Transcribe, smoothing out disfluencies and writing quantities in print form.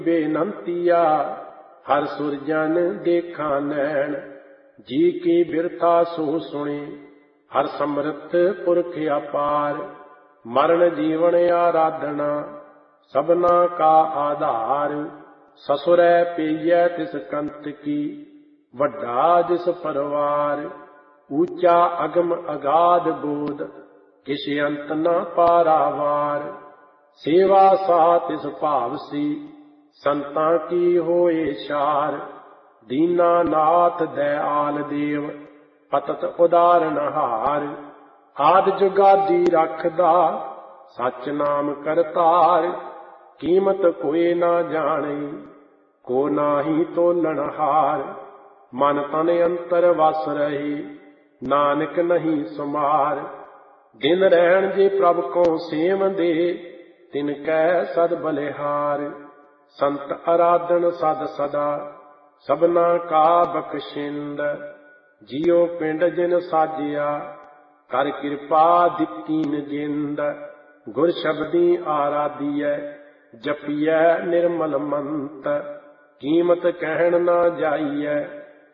ਬੇਨੰਤੀਆ ਹਰ ਸੁਰਜਨ ਦੇਖਾਂ ਨੈਣ। ਜੀ ਕੀ ਬਿਰਥਾ ਸੋ ਸੁਣੇ ਹਰ ਸਮਰਥ ਪੁਰਖ ਅਪਾਰ। ਮਰਨ ਜੀਵਨ ਆਰਾਧਨਾ ਸਭਨਾ ਕਾ ਆਧਾਰ। ਸਸੁਰੈ ਪਈਐ ਤਿਸ ਕੰਤ ਕੀ ਵੱਡਾ ਜਿਸ ਪਰਵਾਰ। ਊਚਾ ਅਗਮ ਅਗਾਧ ਬੋਧ ਕਿਛ ਅੰਤ ਨ ਪਾਰਾਵਾਰ। ਸੇਵਾ ਸਾ ਤਿਸ ਭਾਵ ਸੀ ਸੰਤਾਂ ਕੀ ਹੋਏ ਛਾਰ। ਦੀਨਾ ਨਾਥ ਦਇਆਲ ਦੇਵ ਪਤਤ ਉਦਾਰਨ ਹਾਰ। ਆਦਿ ਜੁਗਾਦੀ ਰੱਖਦਾ ਸਚ ਨਾਮ ਕਰਤਾਰ। ਕੀਮਤ ਕੋਇ ਨਾ ਜਾਣੇ ਕੋ ਨਾਹੀ ਤੋਲਣ ਹਾਰ। ਮਨ ਤਨ ਅੰਤਰ ਵਸ ਰਹੇ ਨਾਨਕ ਨਹੀਂ ਸੁਮਾਰ। ਦਿਨ ਰਹਿਣ ਜੇ ਪ੍ਰਭ ਕੋ ਸੇਵੰਦੇ ਤਿਨ ਕੈ ਸਦ ਬਲਿਹਾਰ। ਸੰਤ ਅਰਾਧਨ ਸਦ ਸਦਾ ਸਭਨਾ ਕਾ ਬਖਸ਼ਿੰਦ। ਜਿਉ ਪਿੰਡ ਜਿਨ ਸਾਜਿਆ ਕਰ ਕਿਰਪਾ ਦਿੱਤੀਨ ਜਿੰਦ। ਗੁਰ ਸ਼ਬਦੀ ਆਰਾਧੀਐ ਜਪੀਐ ਨਿਰਮਲ ਮੰਤ। ਕੀਮਤ ਕਹਿਣ ਨਾ ਜਾਈਐ